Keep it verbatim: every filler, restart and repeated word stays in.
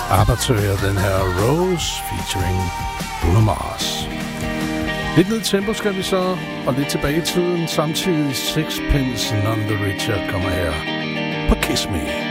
Abertøjer, den her Rose featuring Bruno Mars. Lidt ned i tempo skal vi så, og lidt tilbage i tiden. Samtidig Sixpence None the Richer kommer her på Kiss Me.